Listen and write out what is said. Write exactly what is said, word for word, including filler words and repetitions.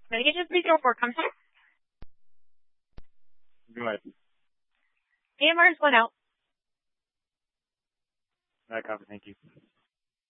Mitigation three zero four, contact. Go ahead. A M R is one out. That copy, thank you.